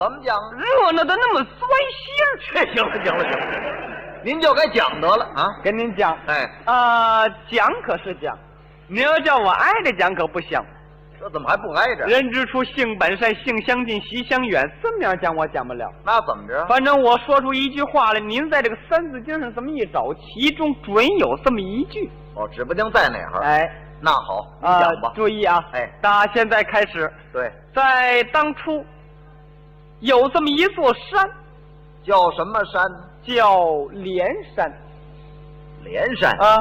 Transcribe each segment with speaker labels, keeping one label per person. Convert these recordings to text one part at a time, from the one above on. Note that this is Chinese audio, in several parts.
Speaker 1: 怎么讲？
Speaker 2: 热闹的那么酸心
Speaker 1: 这行了，行了，行了，您就该讲得了啊！
Speaker 2: 跟您讲，
Speaker 1: 哎，
Speaker 2: 讲可是讲，你要叫我挨着讲可不行。
Speaker 1: 这怎么还不挨着？
Speaker 2: 人之初，性本善，性相近，习相远。这么样讲我讲不了。
Speaker 1: 那怎么着？
Speaker 2: 反正我说出一句话来，您在这个《三字经》上这么一找，其中准有这么一句。
Speaker 1: 哦，指不定在哪儿。
Speaker 2: 哎，
Speaker 1: 那好，你讲吧。
Speaker 2: 注意啊！
Speaker 1: 哎，
Speaker 2: 打现在开始。
Speaker 1: 对，
Speaker 2: 在当初有这么一座山，
Speaker 1: 叫什么山？
Speaker 2: 叫连山。
Speaker 1: 连山
Speaker 2: 啊，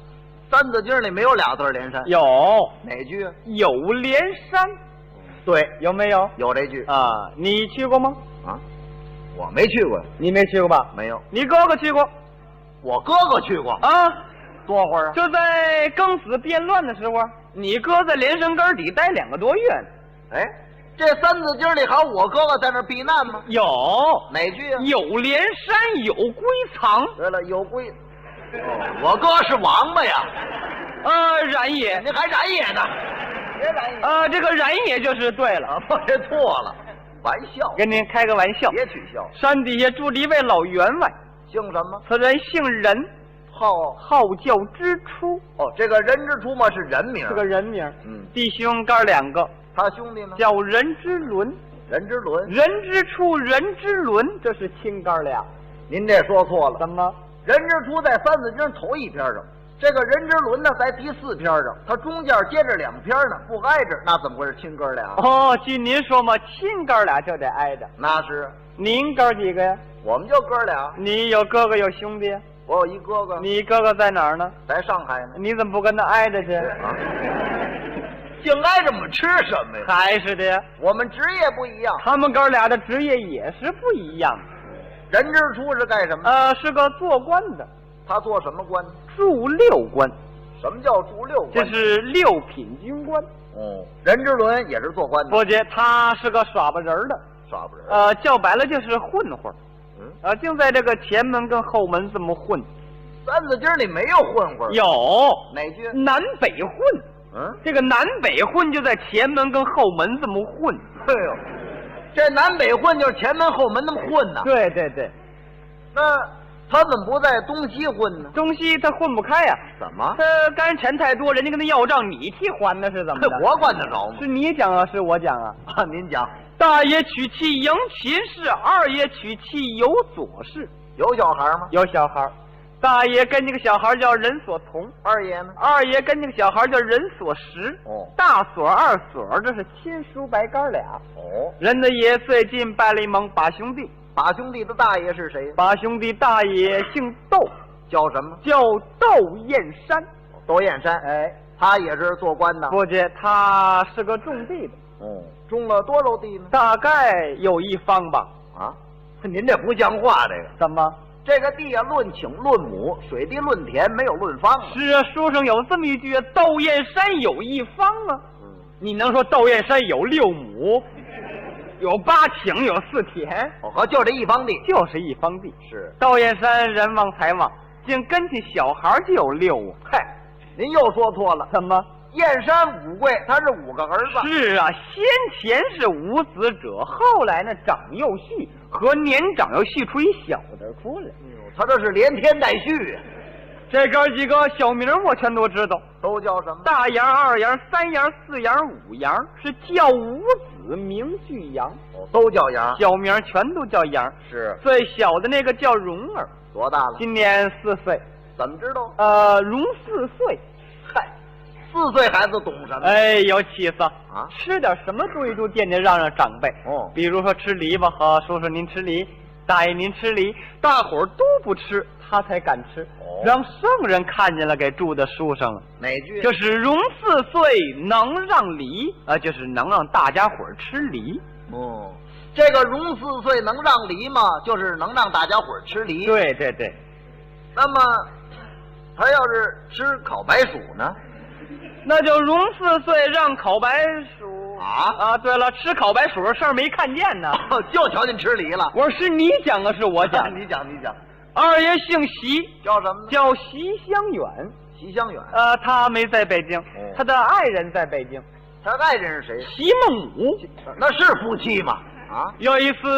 Speaker 1: 《三字经》里没有俩字连山。
Speaker 2: 有
Speaker 1: 哪句？
Speaker 2: 有连山。
Speaker 1: 对，
Speaker 2: 有没有？
Speaker 1: 有这句
Speaker 2: 啊。你去过吗？
Speaker 1: 啊，我没去过。
Speaker 2: 你没去过吧？
Speaker 1: 没有。
Speaker 2: 你哥哥去过。
Speaker 1: 我哥哥去过
Speaker 2: 啊。
Speaker 1: 多会儿啊？
Speaker 2: 就在庚子变乱的时候，你哥在连山根底待2个多月。
Speaker 1: 哎，这《三字经》里还有我哥哥在那儿避难吗？
Speaker 2: 有。
Speaker 1: 哪句啊？
Speaker 2: 有连山有归藏。
Speaker 1: 对了，有归。我哥是王八呀。
Speaker 2: 然也。
Speaker 1: 您还然也呢？别然也。
Speaker 2: 这个然也就是对了。
Speaker 1: 我这错了，玩笑。
Speaker 2: 跟您开个玩笑。
Speaker 1: 别取笑。
Speaker 2: 山底下住着一位老员外，
Speaker 1: 姓什么？
Speaker 2: 此人姓任，号叫之初。
Speaker 1: 哦，这个任之初嘛是人名，
Speaker 2: 是个人名。
Speaker 1: 嗯，
Speaker 2: 弟兄哥2个，
Speaker 1: 他兄弟呢
Speaker 2: 叫任之伦。
Speaker 1: 任之伦，
Speaker 2: 任之初，任之伦，这是亲哥俩。
Speaker 1: 您这说错了。
Speaker 2: 怎么？
Speaker 1: 任之初在《三字经》头1篇上，这个任之伦呢在第4篇上，他中间接着2篇呢，不挨着，那怎么会是亲哥俩？
Speaker 2: 哦，据您说嘛，亲哥俩就得挨着。
Speaker 1: 那是。
Speaker 2: 您哥几个呀？
Speaker 1: 我们就哥俩。
Speaker 2: 你有哥哥有兄弟？
Speaker 1: 我有一哥哥。
Speaker 2: 你哥哥在哪儿呢？
Speaker 1: 在上海呢。
Speaker 2: 你怎么不跟他挨着去？
Speaker 1: 啊，净挨着我们吃什么呀？
Speaker 2: 还是的呀，
Speaker 1: 我们职业不一样。
Speaker 2: 他们哥俩的职业也是不一样。
Speaker 1: 任之初是干什么？
Speaker 2: 是个做官的。
Speaker 1: 他做什么官？
Speaker 2: 驻六官。
Speaker 1: 什么叫驻六官？
Speaker 2: 这是6品军官。
Speaker 1: 哦，任之伦也是做官的。
Speaker 2: 不接，他是个耍巴人的。
Speaker 1: 耍巴人。
Speaker 2: 叫白了就是混混。净在这个前门跟后门这么混。
Speaker 1: 三字经里没有混混。
Speaker 2: 有。
Speaker 1: 哪句？
Speaker 2: 南北混。这个南北混就在前门跟后门这么混。
Speaker 1: 哎呦，这南北混就是前门后门那么混呢。
Speaker 2: 对对对。
Speaker 1: 那他怎么不在东西混呢？
Speaker 2: 东西他混不开呀。
Speaker 1: 怎么？
Speaker 2: 他干钱太多，人家跟他要账，你替还的是怎么的？
Speaker 1: 我管得着吗？
Speaker 2: 是你讲啊，是我讲啊？
Speaker 1: 啊，您讲。
Speaker 2: 大爷娶妻迎秦氏，二爷娶妻有左氏。
Speaker 1: 有小孩吗？
Speaker 2: 有小孩。大爷跟这个小孩叫人所同，
Speaker 1: 二爷呢？
Speaker 2: 二爷跟这个小孩叫人所识。
Speaker 1: 哦，
Speaker 2: 大所二所，这是亲叔白干俩。
Speaker 1: 哦，
Speaker 2: 人的爷最近拜了一盟把兄弟。
Speaker 1: 把兄弟的大爷是谁？
Speaker 2: 把兄弟大爷姓窦，
Speaker 1: 叫什么？
Speaker 2: 叫窦燕山。
Speaker 1: 窦燕山。哎，他也是做官的。
Speaker 2: 不接，他是个种地的。
Speaker 1: 哦，种了多少地呢？
Speaker 2: 大概有1方吧。
Speaker 1: 啊，您这不像话，这个
Speaker 2: 怎么？
Speaker 1: 这个地啊，论顷论亩，水地论田，没有论方。
Speaker 2: 是啊，书上有这么一句：窦燕山有1方啊。你能说窦燕山有6亩，有8顷，有4田？
Speaker 1: 哦，就这1方地，
Speaker 2: 就是1方地。
Speaker 1: 是。
Speaker 2: 窦燕山人旺财旺，竟跟起小孩就有6啊。
Speaker 1: 嗨，您又说错了。
Speaker 2: 怎么？
Speaker 1: 燕山5贵，他是5个儿子。
Speaker 2: 是啊，先前是无子者，后来呢长幼序，和年长又续出一小的出来。
Speaker 1: 他这是连天带续。
Speaker 2: 这哥几个小名我全都知道，
Speaker 1: 都叫什么？
Speaker 2: 大杨、2杨、3杨、4杨、5杨，是叫5子名俱杨。
Speaker 1: 哦，都叫杨。
Speaker 2: 小名全都叫杨。
Speaker 1: 是。最
Speaker 2: 小的那个叫蓉儿，
Speaker 1: 多大了？
Speaker 2: 今年4岁。
Speaker 1: 怎么知道？
Speaker 2: 蓉4岁。
Speaker 1: 嗨，4岁孩子懂什么？
Speaker 2: 哎，有气色
Speaker 1: 啊！吃
Speaker 2: 点什么东西都惦记让长辈。
Speaker 1: 哦，
Speaker 2: 比如说吃梨吧，和叔叔您吃梨，大爷您吃梨，大伙儿都不吃，他才敢吃。哦，让圣人看见了，给注在书上了。
Speaker 1: 哪句？
Speaker 2: 就是蓉4岁能让梨就是能让大家伙儿吃梨。
Speaker 1: 哦，这个蓉4岁能让梨嘛，就是能让大家伙儿吃梨。
Speaker 2: 对对对。
Speaker 1: 那么他要是吃烤白薯呢？
Speaker 2: 那就蓉4岁让烤白薯对了，吃烤白薯的事儿没看见呢。
Speaker 1: 就瞧见吃梨了。
Speaker 2: 我说是你讲啊，是我讲？
Speaker 1: 你讲。
Speaker 2: 二爷姓席，
Speaker 1: 叫什么呢？
Speaker 2: 叫席香远。
Speaker 1: 席香远。
Speaker 2: 他没在北京，他的爱人在北京。
Speaker 1: 他爱人是谁？
Speaker 2: 席孟母。
Speaker 1: 那是夫妻吗？啊，
Speaker 2: 有一次